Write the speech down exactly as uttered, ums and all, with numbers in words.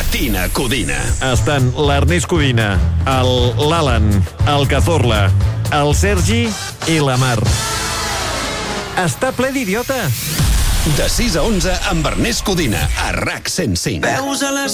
Matina Codina. Estan l'Ernest Codina, l'Alan, el Cazorla, el Sergi i la Mar. Està ple d'idiota. De sis a onze amb Ernest Codina a RAC cent cinc. Veus a les